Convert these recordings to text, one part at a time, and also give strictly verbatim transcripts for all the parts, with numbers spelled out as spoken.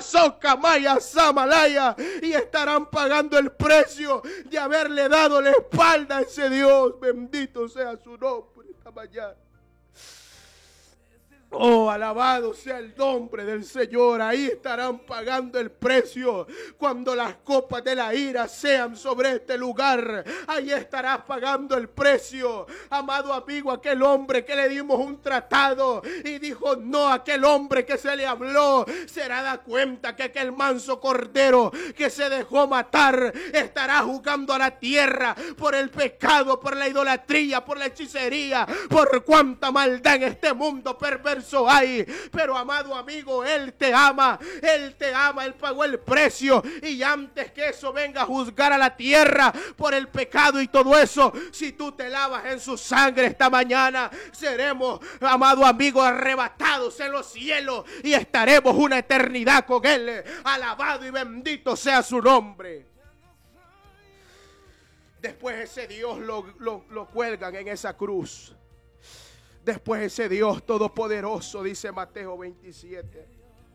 Amazoca, Maya, Samalaya, y estarán pagando el precio de haberle dado la espalda a ese Dios. Bendito sea su nombre esta mañana. Oh, alabado sea el nombre del Señor. Ahí estarán pagando el precio cuando las copas de la ira sean sobre este lugar. Ahí estarás pagando el precio, amado amigo, aquel hombre que le dimos un tratado y dijo no a aquel hombre que se le habló. Se dará cuenta que aquel manso cordero que se dejó matar estará jugando a la tierra por el pecado, por la idolatría, por la hechicería, por cuánta maldad en este mundo perverso hay. Pero amado amigo, Él te ama, Él te ama, Él pagó el precio, y antes que eso venga a juzgar a la tierra por el pecado y todo eso, si tú te lavas en su sangre esta mañana, seremos, amado amigo, arrebatados en los cielos y estaremos una eternidad con Él. Alabado y bendito sea su nombre. Después ese Dios lo, lo, lo cuelgan en esa cruz. Después ese Dios todopoderoso, dice Mateo veintisiete.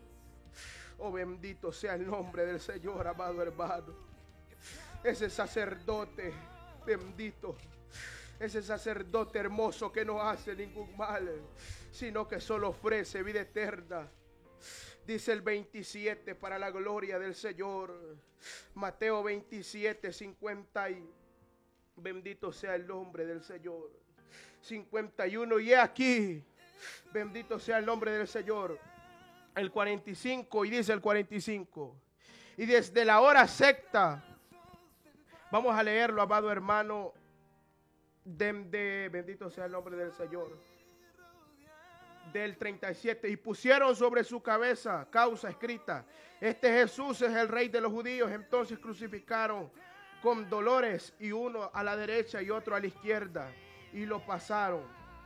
Oh, bendito sea el nombre del Señor, amado hermano. Ese sacerdote bendito, ese sacerdote hermoso que no hace ningún mal, sino que solo ofrece vida eterna. Dice el veintisiete, para la gloria del Señor. Mateo veintisiete, cincuenta y bendito sea el nombre del Señor. cincuenta y uno, y he aquí, bendito sea el nombre del Señor. El cuarenta y cinco, y dice el cuarenta y cinco, y desde la hora sexta, vamos a leerlo, amado hermano, de, de, bendito sea el nombre del Señor, del treinta y siete, y pusieron sobre su cabeza causa escrita: este Jesús es el Rey de los judíos. Entonces crucificaron con dolores, y uno a la derecha y otro a la izquierda, y lo pasaron,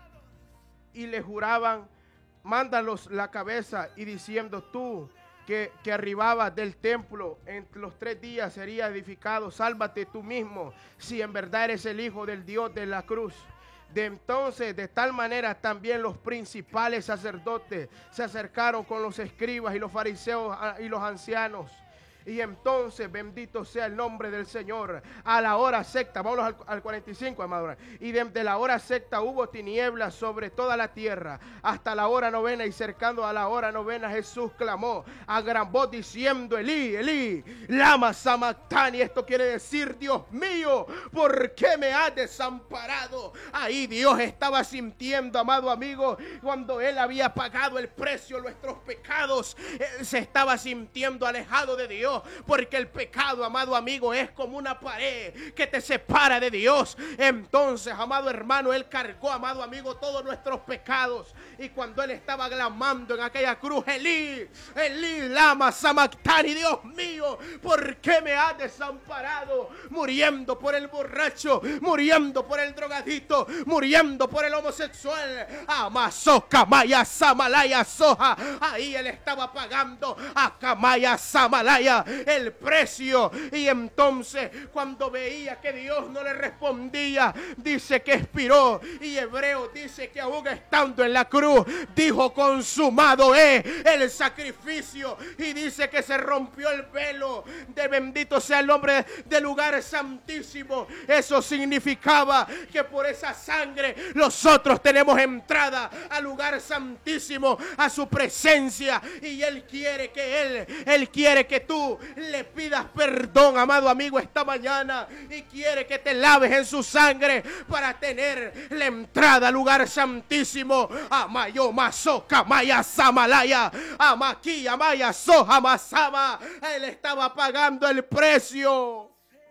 y le juraban: mándalos la cabeza, y diciendo tú que, que arribabas del templo en los tres días sería edificado, sálvate tú mismo, si en verdad eres el Hijo del Dios de la cruz. De entonces, de tal manera, también los principales sacerdotes se acercaron con los escribas y los fariseos y los ancianos. Y entonces, bendito sea el nombre del Señor, a la hora sexta, vamos al, al cuarenta y cinco, amado. Y desde la hora sexta hubo tinieblas sobre toda la tierra, hasta la hora novena, y cercando a la hora novena, Jesús clamó a gran voz diciendo: Elí, Elí, lama sabactani. Esto quiere decir: Dios mío, ¿por qué me has desamparado? Ahí Dios estaba sintiendo, amado amigo, cuando Él había pagado el precio de nuestros pecados, Él se estaba sintiendo alejado de Dios. Porque el pecado, amado amigo, es como una pared que te separa de Dios. Entonces, amado hermano, Él cargó, amado amigo, todos nuestros pecados. Y cuando Él estaba clamando en aquella cruz: Elí, Elí, lama sabactani, Dios mío, ¿por qué me has desamparado? Muriendo por el borracho, muriendo por el drogadito, muriendo por el homosexual. Amazoca, Maya, Samalaya, Soja. Ahí Él estaba pagando a Kamaya, Samalaya el precio. Y entonces, cuando veía que Dios no le respondía, dice que expiró. Y Hebreo dice que aún estando en la cruz, dijo: consumado es el sacrificio. Y dice que se rompió el velo de, bendito sea el nombre, del lugar santísimo. Eso significaba que por esa sangre nosotros tenemos entrada al lugar santísimo, a su presencia. Y Él quiere que Él, Él quiere que tú le pidas perdón, amado amigo, esta mañana, y quiere que te laves en su sangre para tener la entrada al lugar santísimo. Amayo, Mazoca, Maya, Samalaya, Amaki, Amaya, Soja, Masama. Él estaba pagando el precio.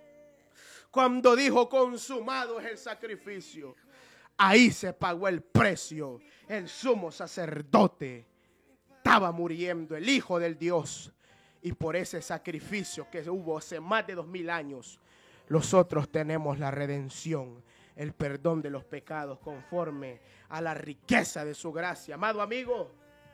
Cuando dijo: consumado es el sacrificio, ahí se pagó el precio. El sumo sacerdote estaba muriendo, el Hijo del Dios. Y por ese sacrificio que hubo hace más de dos mil años, nosotros tenemos la redención, el perdón de los pecados conforme a la riqueza de su gracia. Amado amigo,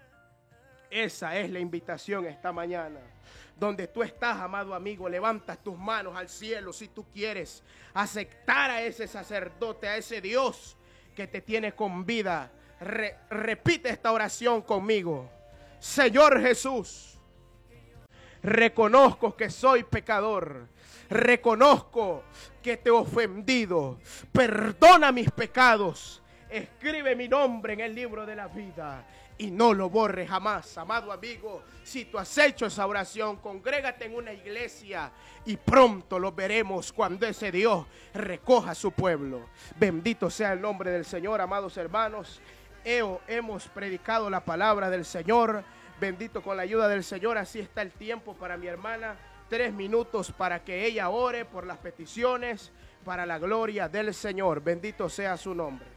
esa es la invitación esta mañana. Donde tú estás, amado amigo, levantas tus manos al cielo si tú quieres aceptar a ese sacerdote, a ese Dios que te tiene con vida. Re- repite esta oración conmigo. Señor Jesús, Reconozco que soy pecador. Reconozco que te he ofendido. Perdona mis pecados. Escribe mi nombre en el libro de la vida y no lo borres jamás. Amado amigo, si tú has hecho esa oración, congrégate en una iglesia y pronto lo veremos cuando ese Dios recoja a su pueblo. Bendito sea el nombre del Señor, amados hermanos. Hemos predicado la palabra del Señor. Bendito, con la ayuda del Señor. Así está el tiempo para mi hermana. Tres minutos para que ella ore por las peticiones, para la gloria del Señor. Bendito sea su nombre.